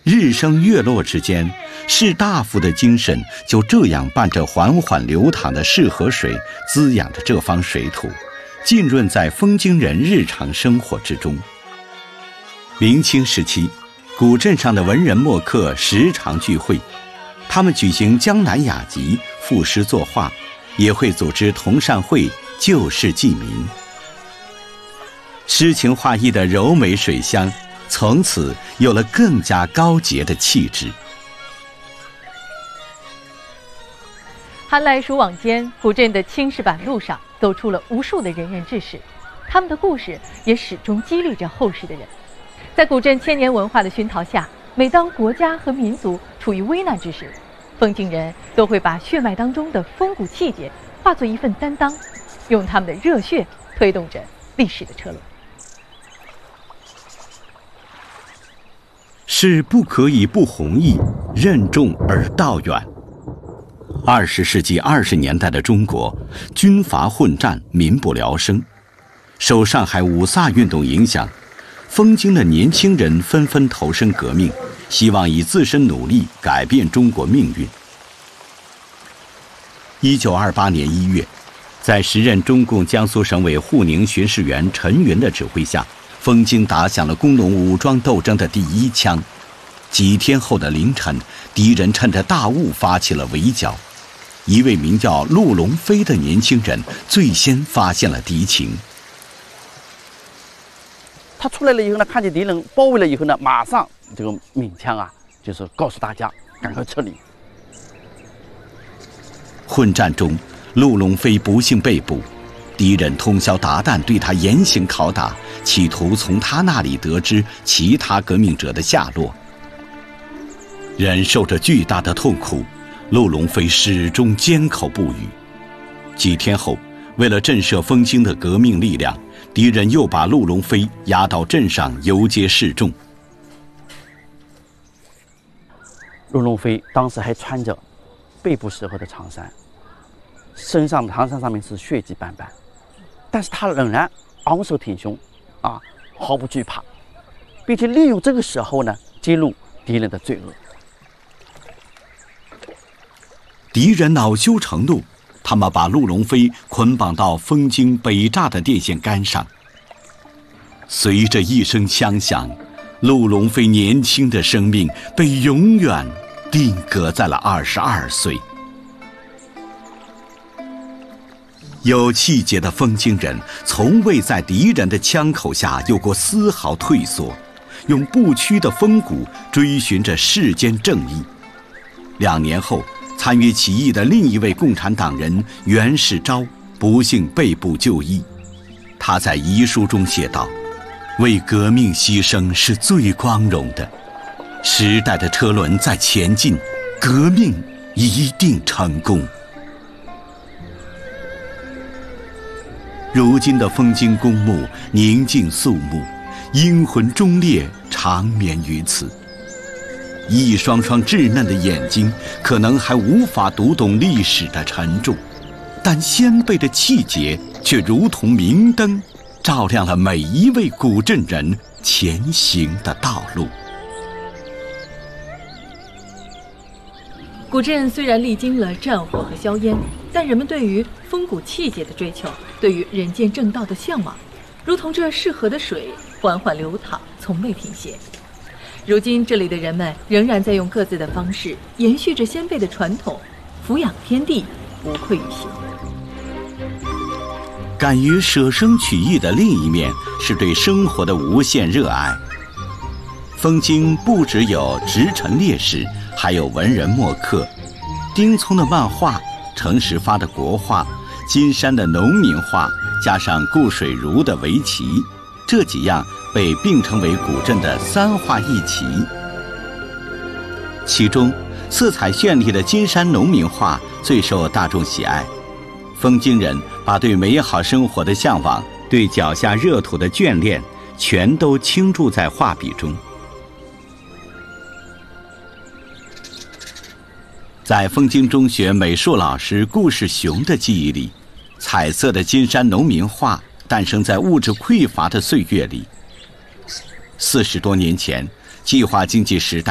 日升月落之间，士大夫的精神就这样伴着缓缓流淌的泗河水，滋养着这方水土，浸润在丰京人日常生活之中。明清时期，古镇上的文人墨客时常聚会，他们举行江南雅集，赋诗作画，也会组织同善会，救世济民。诗情画意的柔美水乡，从此有了更加高洁的气质。 寒来暑往间，古镇的青石板路上走出了无数的仁人志士，他们的故事也始终激励着后世的人。在古镇千年文化的熏陶下，每当国家和民族处于危难之时，丰京人都会把血脉当中的风骨气节化作一份担当，用他们的热血推动着历史的车轮。 是不可以不弘毅，任重而道远。20世纪20年代的中国，军阀混战，民不聊生。受上海五卅运动影响，丰京的年轻人纷纷投身革命，希望以自身努力改变中国命运。1928年1月，在时任中共江苏省委沪宁巡视员陈云的指挥下，丰京打响了工农武装斗争的第一枪。几天后的凌晨，敌人趁着大雾发起了围剿。一位名叫陆龙飞的年轻人最先发现了敌情。 他出来了以后呢，看见敌人包围了以后呢，马上这个鸣枪啊，就是告诉大家赶快撤离。 混战中，陆龙飞不幸被捕，敌人通宵达旦对他严刑拷打，企图从他那里得知其他革命者的下落。忍受着巨大的痛苦，陆龙飞始终缄口不语。几天后，为了震慑丰京的革命力量，敌人又把陆龙飞押到镇上游街示众。 陆龙飞当时还穿着背部时候的长衫，身上的长衫上面是血迹斑斑，但是他仍然昂首挺胸，毫不惧怕，并且利用这个时候呢，揭露敌人的罪恶。 敌人恼羞成怒，他们把陆龙飞捆绑到丰京北栅的电线杆上。随着一声枪响，陆龙飞年轻的生命被永远定格在了22岁。有气节的丰京人从未在敌人的枪口下有过丝毫退缩，用不屈的风骨追寻着世间正义。2年后，参与起义的另一位共产党人袁世钊不幸被捕就义。他在遗书中写道：为革命牺牲是最光荣的，时代的车轮在前进，革命一定成功。如今的丰京公墓宁静肃穆，英魂忠烈长眠于此。一双双稚嫩的眼睛可能还无法读懂历史的沉重，但先辈的气节却如同明灯，照亮了每一位古镇人前行的道路。 古镇虽然历经了战火和硝烟，但人们对于风骨气节的追求，对于人间正道的向往，如同这泗河的水缓缓流淌，从未停歇。如今这里的人们仍然在用各自的方式延续着先辈的传统，俯仰天地，无愧于心。 敢于舍生取义的另一面是对生活的无限热爱。丰京不只有直臣烈士，还有文人墨客。丁聪的漫画，程时发的国画，金山的农民画，加上顾水如的围棋，这几样被并称为古镇的三画一奇。其中色彩绚丽的金山农民画最受大众喜爱。丰京人把对美好生活的向往，对脚下热土的眷恋，全都倾注在画笔中。在丰京中学美术老师顾世雄的记忆里，彩色的金山农民画诞生在物质匮乏的岁月里。40多年前，计划经济时代